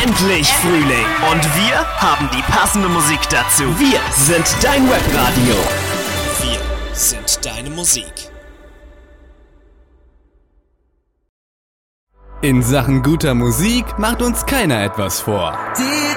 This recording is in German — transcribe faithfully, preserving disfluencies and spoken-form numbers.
endlich Frühling und wir haben die passende Musik dazu. Wir sind dein Webradio. Wir sind deine Musik. In Sachen guter Musik macht uns keiner etwas vor. Die